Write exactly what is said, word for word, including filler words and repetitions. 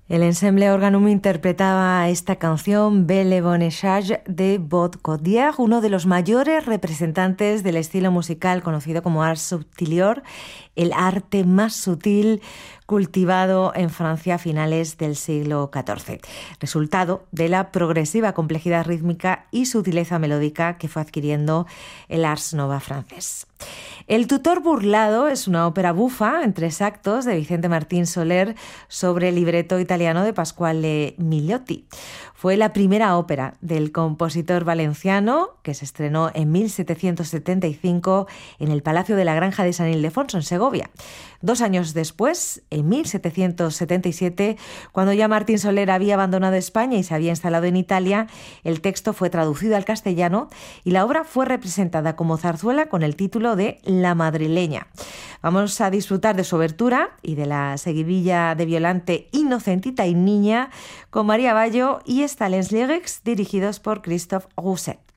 El ensemble Organum interpretaba esta canción Belle Bonne-Charge de Bot Codier, uno de los mayores representantes del estilo musical conocido como Art Subtilior, el arte más sutil cultivado en Francia a finales del siglo catorce, resultado de la progresiva complejidad rítmica y sutileza melódica que fue adquiriendo el Ars Nova francés. El tutor burlado es una ópera bufa en tres actos de Vicente Martín Soler sobre el libreto italiano de Pasquale Migliotti. Fue la primera ópera del compositor valenciano que se estrenó en mil setecientos setenta y cinco en el Palacio de la Granja de San Ildefonso, en Segovia. Dos años después, en mil setecientos setenta y siete, cuando ya Martín Soler había abandonado España y se había instalado en Italia, el texto fue traducido al castellano y la obra fue representada como zarzuela con el título de La Madrileña. Vamos a disfrutar de su obertura y de la seguidilla de Violante Inocentita y Niña con María Bayo y Stalens Lyrics dirigidos por Christophe Rousset.